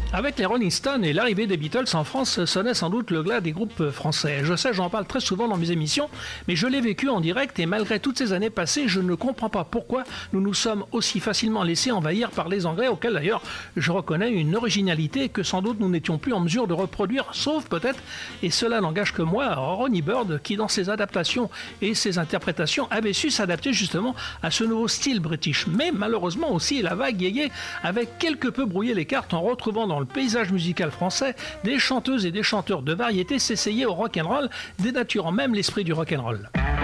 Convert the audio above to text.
Avec les Rolling Stones et l'arrivée des Beatles en France sonnait sans doute le glas des groupes français. Je sais, j'en parle très souvent dans mes émissions, mais je l'ai vécu en direct et malgré toutes ces années passées, je ne comprends pas pourquoi nous nous sommes aussi facilement laissés envahir par les Anglais, auxquels d'ailleurs je reconnais une originalité que sans doute nous n'étions plus en mesure de reproduire, sauf peut-être, et cela n'engage que moi, Ronnie Bird, qui dans ses adaptations et ses interprétations avait su s'adapter justement à ce nouveau style british. Mais malheureusement aussi, la vague yéyé avait quelque peu brouillé les cartes en retrouvant dans le paysage musical français des chanteuses et des chanteurs de variété s'essayer au rock'n'roll, dénaturant même l'esprit du rock'n'roll.